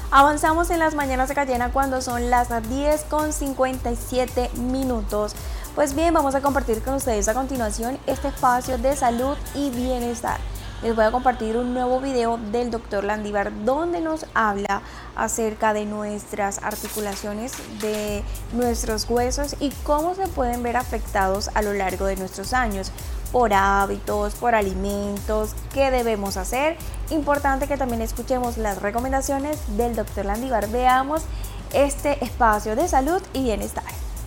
Avanzamos en las mañanas de Cayena cuando son las 10:57 minutos. Pues bien, vamos a compartir con ustedes a continuación este espacio de salud y bienestar. Les voy a compartir un nuevo video del Dr. Landívar donde nos habla acerca de nuestras articulaciones, de nuestros huesos y cómo se pueden ver afectados a lo largo de nuestros años por hábitos, por alimentos, qué debemos hacer. Importante que también escuchemos las recomendaciones del Dr. Landívar. Veamos este espacio de salud y bienestar.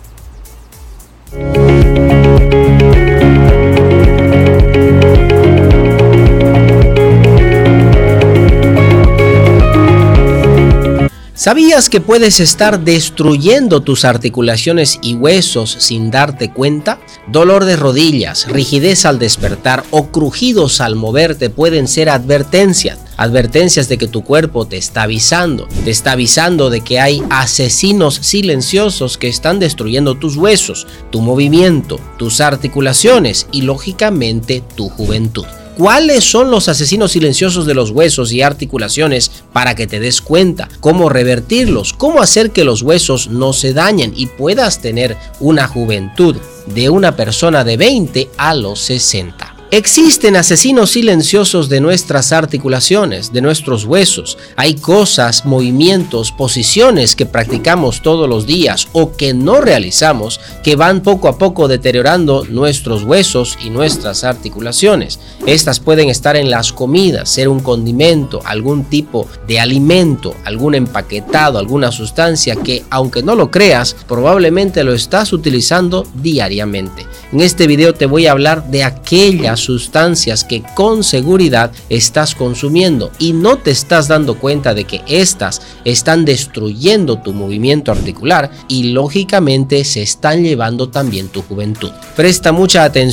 ¿Sabías que puedes estar destruyendo tus articulaciones y huesos sin darte cuenta? Dolor de rodillas, rigidez al despertar o crujidos al moverte pueden ser advertencias de que tu cuerpo te está avisando de que hay asesinos silenciosos que están destruyendo tus huesos, tu movimiento, tus articulaciones y lógicamente tu juventud. ¿Cuáles son los asesinos silenciosos de los huesos y articulaciones para que te des cuenta? ¿Cómo revertirlos? ¿Cómo hacer que los huesos no se dañen y puedas tener una juventud de una persona de 20 a los 60? Existen asesinos silenciosos de nuestras articulaciones, de nuestros huesos. Hay cosas, movimientos, posiciones que practicamos todos los días o que no realizamos que van poco a poco deteriorando nuestros huesos y nuestras articulaciones. Estas pueden estar en las comidas, ser un condimento, algún tipo de alimento, algún empaquetado, alguna sustancia que, aunque no lo creas, probablemente lo estás utilizando diariamente. En este video te voy a hablar de aquellas sustancias que con seguridad estás consumiendo y no te estás dando cuenta de que estas están destruyendo tu movimiento articular y lógicamente se están llevando también tu juventud. Presta mucha atención